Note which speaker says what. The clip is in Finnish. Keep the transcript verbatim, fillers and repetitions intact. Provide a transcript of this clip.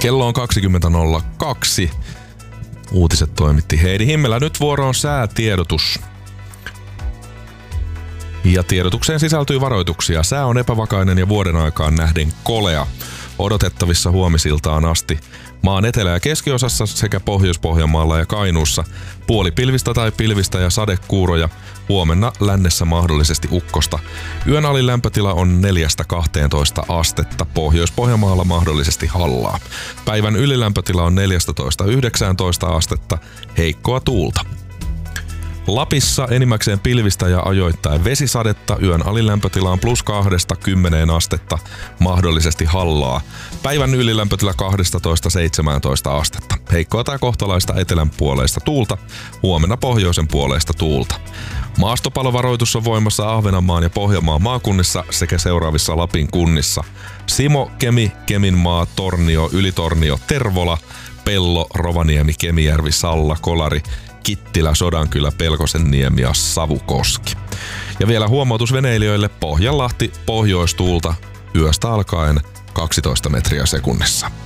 Speaker 1: Kello on kaksikymmentä nolla kaksi. Uutiset toimitti Heidi Himmelä. Nyt vuoro on säätiedotus. Ja tiedotukseen sisältyy varoituksia. Sää on epävakainen ja vuoden aikaan nähden kolea. Odotettavissa huomisiltaan asti. Maan etelä- ja keskiosassa sekä Pohjois-Pohjanmaalla ja Kainuussa puolipilvistä tai pilvistä ja sadekuuroja. Huomenna lännessä mahdollisesti ukkosta. Yön alin lämpötila on neljästä kahteentoista astetta. Pohjois-Pohjanmaalla mahdollisesti hallaa. Päivän ylilämpötila on neljätoista yhdeksäntoista astetta. Heikkoa tuulta. Lapissa enimmäkseen pilvistä ja ajoittain vesisadetta. Yön alilämpötila on plus kahdesta kymmeneen astetta, mahdollisesti hallaa. Päivän ylilämpötila kaksitoista seitsemäntoista astetta. Heikkoa tai kohtalaista etelän puoleista tuulta. Huomenna pohjoisen puoleista tuulta. Maastopalovaroitus on voimassa Ahvenanmaan ja Pohjanmaan maakunnissa sekä seuraavissa Lapin kunnissa. Simo, Kemi, Keminmaa, Tornio, Ylitornio, Tervola, Pello, Rovaniemi, Kemijärvi, Salla, Kolari, Kittilä, Sodankylä, Pelkosenniemi ja Savukoski. Ja vielä huomautus veneilijöille: Pohjanlahti pohjoistuulta yöstä alkaen kaksitoista metriä sekunnissa.